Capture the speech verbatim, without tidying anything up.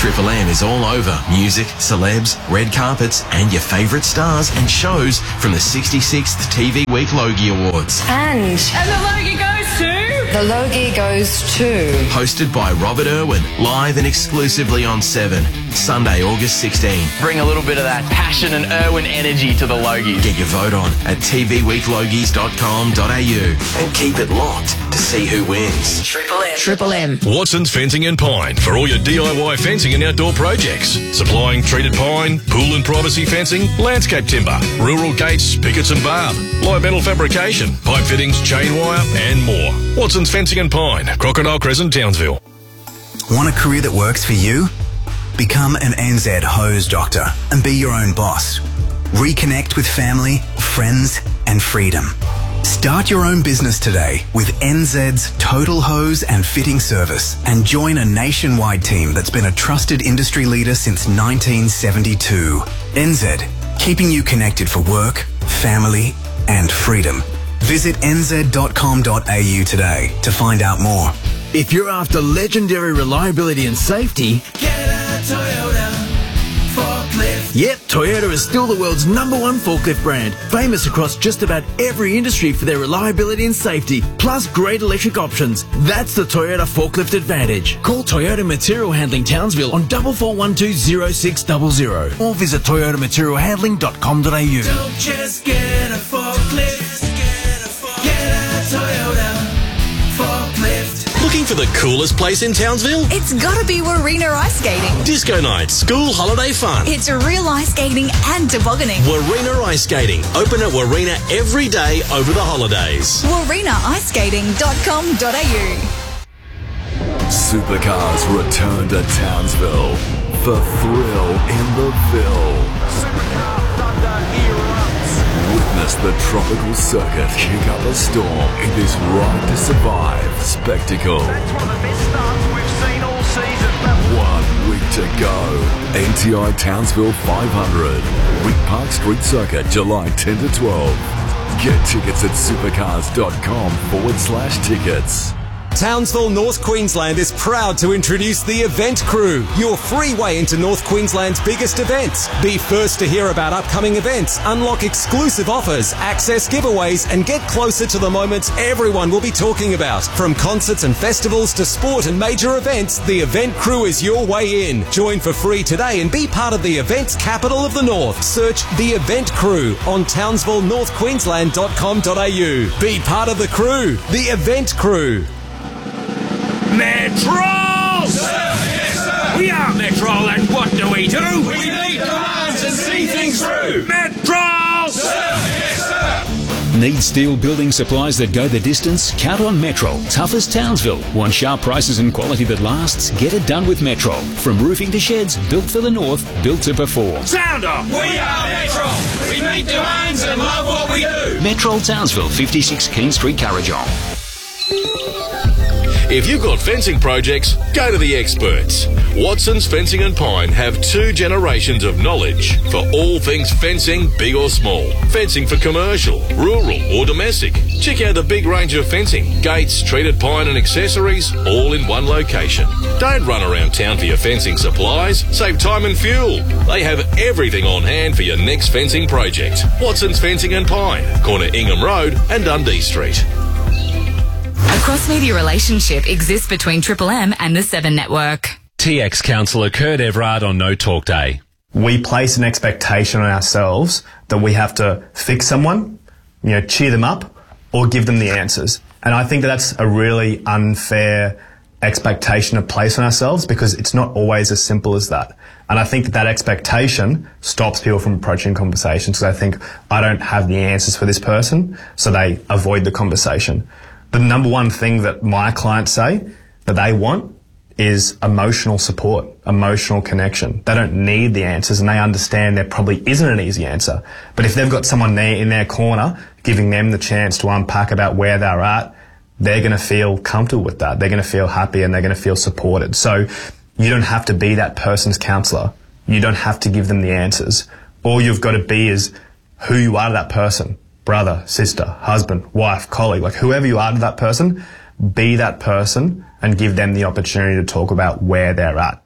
Triple M is all over music, celebs, red carpets, and your favourite stars and shows from the sixty-sixth T V Week Logie Awards. And... And the Logie goes to... The Logie goes to... Hosted by Robert Irwin, live and exclusively on Seven, Sunday, August sixteenth. Bring a little bit of that passion and Irwin energy to the Logies. Get your vote on at t v week logies dot com dot a u and keep it locked to see who wins. Triple M. Triple M. Watson's Fencing and Pine for all your D I Y fencing and outdoor projects. Supplying treated pine, pool and privacy fencing, landscape timber, rural gates, pickets and barb, light metal fabrication, pipe fittings, chain wire and more. Watson's Fencing and Pine, Crocodile Crescent, Townsville. Want a career that works for you? Become an N Z hose doctor and be your own boss. Reconnect with family, friends and freedom. Start your own business today with N Z's Total Hose and Fitting Service and join a nationwide team that's been a trusted industry leader since nineteen seventy-two. N Z, keeping you connected for work, family and freedom. Visit n z dot com dot a u today to find out more. If you're after legendary reliability and safety, get a Toyota forklift. Yep, Toyota is still the world's number one forklift brand, famous across just about every industry for their reliability and safety, plus great electric options. That's the Toyota Forklift Advantage. Call Toyota Material Handling Townsville on four four one two zero six zero zero or visit toyota material handling dot com dot a u. Don't just get a forklift. Toyota forklift. Looking for the coolest place in Townsville? It's gotta be Warina Ice Skating. Disco night, school holiday fun. It's real ice skating and tobogganing. Warina Ice Skating. Open at Warina every day over the holidays. warina ice skating dot com dot a u. Supercars return to Townsville. The thrill in the Ville. Supercar Thunder erupts. Witness the tropical circuit kick up a storm in this Ride to Survive spectacle. That's one of the best starts we've seen all season. One week to go. N T I Townsville five hundred. Wick Park Street Circuit, July tenth to twelfth. Get tickets at supercars.com forward slash tickets. Townsville, North Queensland is proud to introduce the Event Crew, your free way into North Queensland's biggest events. Be first to hear about upcoming events, unlock exclusive offers, access giveaways, and get closer to the moments everyone will be talking about. From concerts and festivals to sport and major events, the Event Crew is your way in. Join for free today and be part of the events capital of the North. Search The Event Crew on townsville north queensland dot com dot a u. Be part of the crew, the Event Crew. Metro! Sir, yes, sir. We are Metro, and what do we do? We lead commands and see things through. Metro! Sir, yes, sir. Need steel building supplies that go the distance? Count on Metro. Tough as Townsville. Want sharp prices and quality that lasts? Get it done with Metro. From roofing to sheds, built for the North, built to perform. Sound off! We are Metro. We meet demands and love what we do. Metro Townsville, fifty-six King Street, Carrijon. If you've got fencing projects, go to the experts. Watson's Fencing and Pine have two generations of knowledge for all things fencing, big or small. Fencing for commercial, rural or domestic. Check out the big range of fencing, gates, treated pine and accessories, all in one location. Don't run around town for your fencing supplies. Save time and fuel. They have everything on hand for your next fencing project. Watson's Fencing and Pine, corner Ingham Road and Dundee Street. A cross-media relationship exists between Triple M and the Seven Network. T X Councillor Kurt Everard on No Talk Day. We place an expectation on ourselves that we have to fix someone, you know, cheer them up, or give them the answers. And I think that that's a really unfair expectation to place on ourselves because it's not always as simple as that. And I think that that expectation stops people from approaching conversations because I think I don't have the answers for this person, so they avoid the conversation. The number one thing that my clients say that they want is emotional support, emotional connection. They don't need the answers and they understand there probably isn't an easy answer. But if they've got someone there in their corner giving them the chance to unpack about where they're at, they're going to feel comfortable with that. They're going to feel happy and they're going to feel supported. So you don't have to be that person's counsellor. You don't have to give them the answers. All you've got to be is who you are to that person. Brother, sister, husband, wife, colleague, like whoever you are to that person, be that person and give them the opportunity to talk about where they're at.